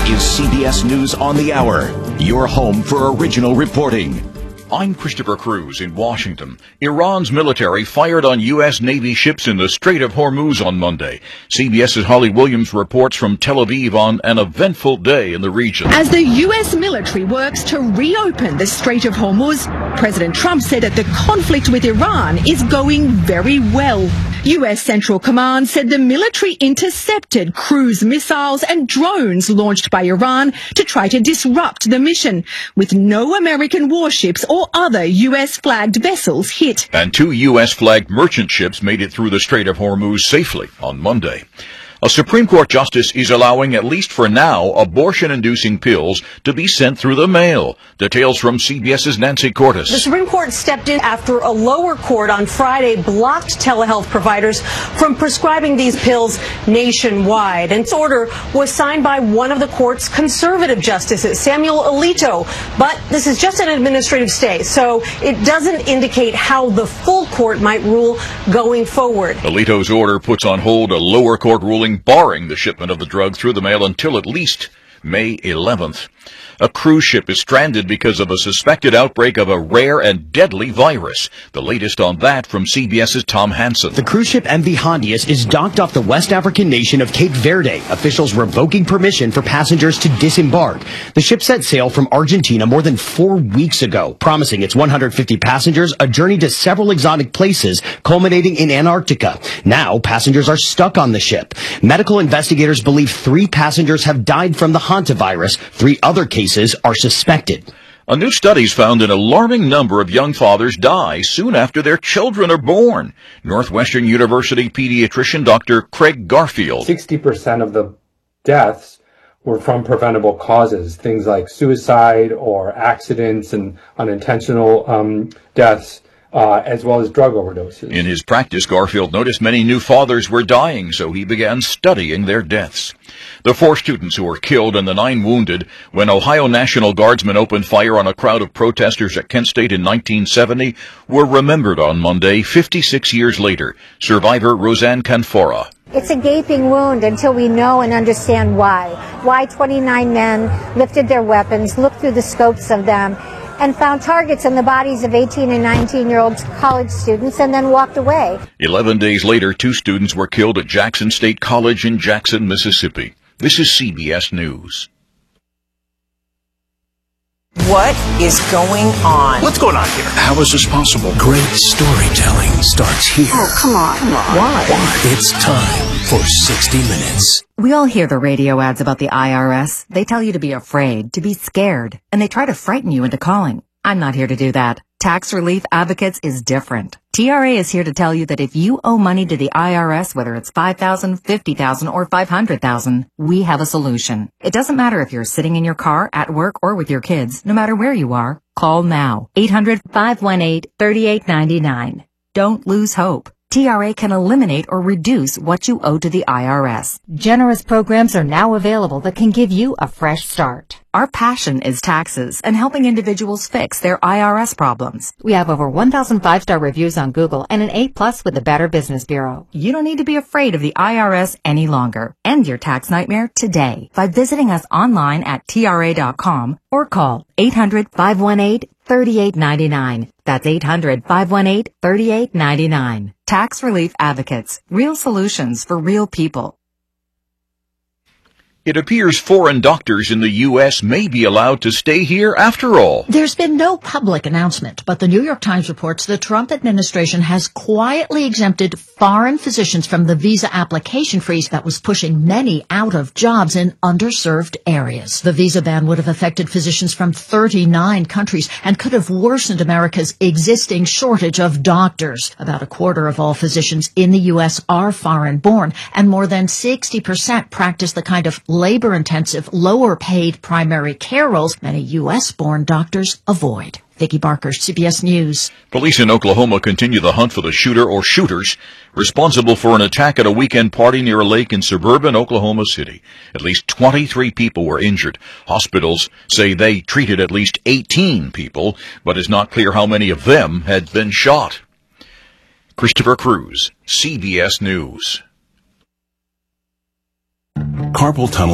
is CBS News on the Hour, your home for original reporting. I'm Christopher Cruz in Washington. Iran's military fired on U.S. Navy ships in the Strait of Hormuz on Monday. CBS's Holly Williams reports from Tel Aviv on an eventful day in the region. As the U.S. military works to reopen the Strait of Hormuz, President Trump said that the conflict with Iran is going very well. U.S. Central Command said the military intercepted cruise missiles and drones launched by Iran to try to disrupt the mission, with no American warships or other U.S.-flagged vessels hit. And 2 U.S.-flagged merchant ships made it through the Strait of Hormuz safely on Monday. A Supreme Court justice is allowing, at least for now, abortion-inducing pills to be sent through the mail. Details from CBS's Nancy Cordes. The Supreme Court stepped in after a lower court on Friday blocked telehealth providers from prescribing these pills nationwide. And this order was signed by one of the court's conservative justices, Samuel Alito. But this is just an administrative stay, so it doesn't indicate how the full court might rule going forward. Alito's order puts on hold a lower court ruling barring the shipment of the drug through the mail until at least May 11th. A cruise ship is stranded because of a suspected outbreak of a rare and deadly virus. The latest on that from CBS's Tom Hansen. The cruise ship MV Hondius is docked off the West African nation of Cape Verde, officials revoking permission for passengers to disembark. The ship set sail from Argentina more than 4 weeks ago, promising its 150 passengers a journey to several exotic places, culminating in Antarctica. Now, passengers are stuck on the ship. Medical investigators believe 3 passengers have died from the hantavirus. 3 other cases are suspected. A new study's found an alarming number of young fathers die soon after their children are born. Northwestern University pediatrician Dr. Craig Garfield. 60% of the deaths were from preventable causes, things like suicide or accidents and unintentional deaths, as well as drug overdoses. In his practice, Garfield noticed many new fathers were dying, so he began studying their deaths. The 4 students who were killed and the 9 wounded when Ohio National Guardsmen opened fire on a crowd of protesters at Kent State in 1970 were remembered on Monday, 56 years later. Survivor Roseanne Canfora. It's a gaping wound until we know and understand why. Why 29 men lifted their weapons, looked through the scopes of them, and found targets in the bodies of 18 and 19-year-old college students and then walked away. 11 days later, 2 students were killed at Jackson State College in Jackson, Mississippi. This is CBS News. What is going on? What's going on here? How is this possible? Great storytelling starts here. Oh, come on. Why? It's time for 60 Minutes. We all hear the radio ads about the IRS. They tell you to be afraid, to be scared, and they try to frighten you into calling. I'm not here to do that. Tax Relief Advocates is different. TRA is here to tell you that if you owe money to the IRS, whether it's $5,000, $50,000, or $500,000, we have a solution. It doesn't matter if you're sitting in your car, at work, or with your kids. No matter where you are, call now. 800-518-3899. Don't lose hope. TRA can eliminate or reduce what you owe to the IRS. Generous programs are now available that can give you a fresh start. Our passion is taxes and helping individuals fix their IRS problems. We have over 1,000 5-star reviews on Google and an A+ with the Better Business Bureau. You don't need to be afraid of the IRS any longer. End your tax nightmare today by visiting us online at TRA.com or call 800-518-3899. That's 800-518-3899. Tax Relief Advocates. Real solutions for real people. It appears foreign doctors in the U.S. may be allowed to stay here after all. There's been no public announcement, but the New York Times reports the Trump administration has quietly exempted foreign physicians from the visa application freeze that was pushing many out of jobs in underserved areas. The visa ban would have affected physicians from 39 countries and could have worsened America's existing shortage of doctors. About a quarter of all physicians in the U.S. are foreign-born, and more than 60% practice the kind of labor-intensive, lower-paid primary care roles many U.S.-born doctors avoid. Vicki Barker, CBS News. Police in Oklahoma continue the hunt for the shooter or shooters responsible for an attack at a weekend party near a lake in suburban Oklahoma City. At least 23 people were injured. Hospitals say they treated at least 18 people, but it's not clear how many of them had been shot. Christopher Cruz, CBS News. Carpal tunnel